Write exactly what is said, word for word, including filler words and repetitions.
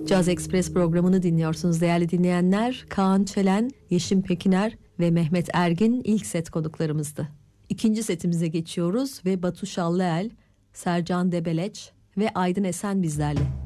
Caz Express programını dinliyorsunuz değerli dinleyenler. Kaan Çelen, Yeşim Pekiner ve Mehmet Ergin ilk set konuklarımızdı. İkinci setimize geçiyoruz ve Batu Şallıel, Sercan Debeleç ve Aydın Esen bizlerle.